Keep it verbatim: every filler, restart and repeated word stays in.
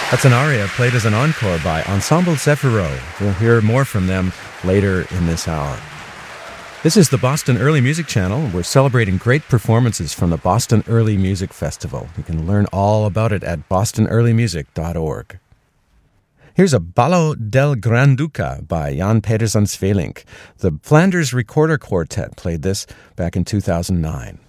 That's an aria played as an encore by Ensemble Zephyro. We'll hear more from them later in this hour. This is the Boston Early Music Channel. We're celebrating great performances from the Boston Early Music Festival. You can learn all about it at boston early music dot org. Here's a Ballo del Granduca by Jan Pedersen Svelink. The Flanders Recorder Quartet played this back in two thousand nine.